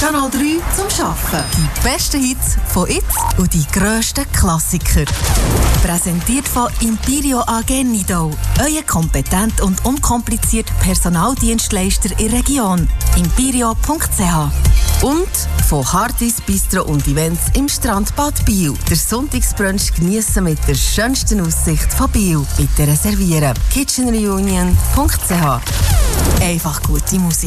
Kanal 3 zum Arbeiten. Die besten Hits von jetzt und die grössten Klassiker. Präsentiert von Imperio AG Nidau. Euer kompetent und unkompliziert Personaldienstleister in der Region. Imperio.ch. Und von Hardys Bistro und Events im Strandbad Biel. Der Sonntagsbrunch geniessen mit der schönsten Aussicht von Biel. Bitte reservieren. kitchenreunion.ch. Einfach gute Musik.